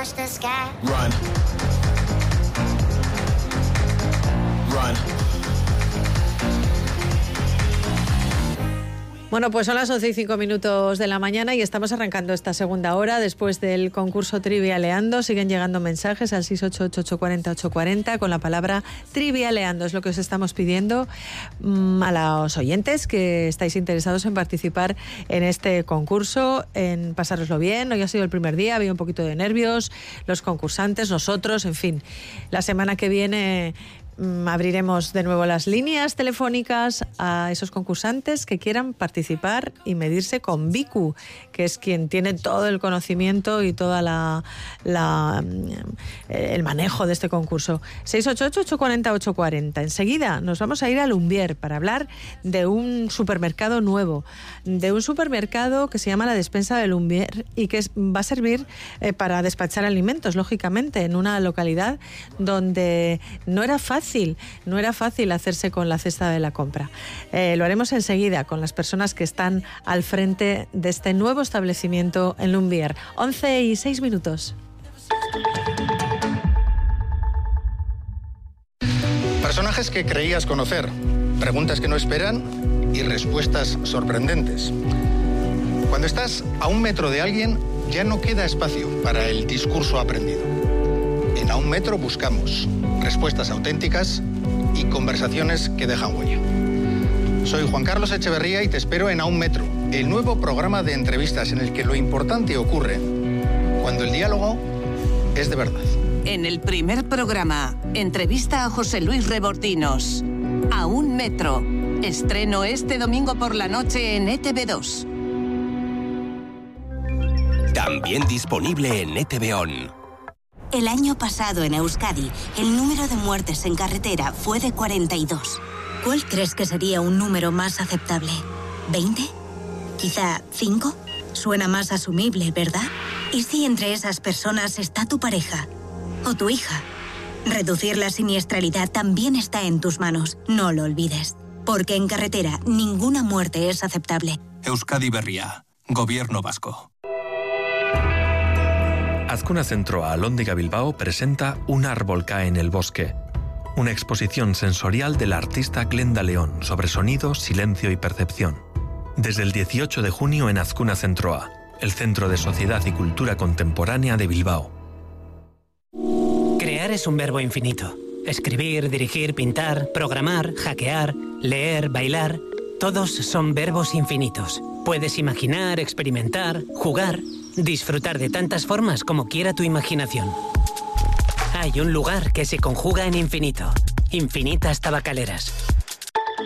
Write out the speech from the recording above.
touch the sky. Run. Run. Bueno, pues son las 11:05 de la mañana y estamos arrancando esta segunda hora después del concurso Trivialeando. Siguen llegando mensajes al 688-840-840 con la palabra Trivialeando. Es lo que os estamos pidiendo a los oyentes que estáis interesados en participar en este concurso, en pasároslo bien. Hoy ha sido el primer día, había un poquito de nervios, los concursantes, nosotros, en fin. La semana que viene abriremos de nuevo las líneas telefónicas a esos concursantes que quieran participar y medirse con Vicu, que es quien tiene todo el conocimiento y toda el manejo de este concurso. 688-840-840. Enseguida nos vamos a ir a Lumbier para hablar de un supermercado nuevo, de un supermercado que se llama La Despensa de Lumbier y que va a servir para despachar alimentos, lógicamente, en una localidad donde no era fácil hacerse con la cesta de la compra. Lo haremos enseguida con las personas que están al frente de este nuevo establecimiento en Lumbier. 11:06. Personajes que creías conocer, preguntas que no esperan y respuestas sorprendentes. Cuando estás a 1 metro de alguien, ya no queda espacio para el discurso aprendido. En A un metro buscamos respuestas auténticas y conversaciones que dejan huella. Soy Juan Carlos Echeverría y te espero en A un metro, el nuevo programa de entrevistas en el que lo importante ocurre cuando el diálogo es de verdad. En el primer programa, entrevista a José Luis Rebordinos. A un metro. Estreno este domingo por la noche en ETV2. También disponible en ETV On. El año pasado en Euskadi, el número de muertes en carretera fue de 42. ¿Cuál crees que sería un número más aceptable? ¿20? ¿Quizá 5? Suena más asumible, ¿verdad? ¿Y si entre esas personas está tu pareja o tu hija? Reducir la siniestralidad también está en tus manos. No lo olvides. Porque en carretera ninguna muerte es aceptable. Euskadi Berria, Gobierno Vasco. Azkuna Zentroa Alhóndiga Bilbao presenta Un árbol cae en el bosque, una exposición sensorial del artista Glenda León sobre sonido, silencio y percepción. Desde el 18 de junio en Azkuna Zentroa, el Centro de Sociedad y Cultura Contemporánea de Bilbao. Crear es un verbo infinito. Escribir, dirigir, pintar, programar, hackear, leer, bailar... Todos son verbos infinitos. Puedes imaginar, experimentar, jugar, disfrutar de tantas formas como quiera tu imaginación. Hay un lugar que se conjuga en infinito. Infinitas Tabacaleras.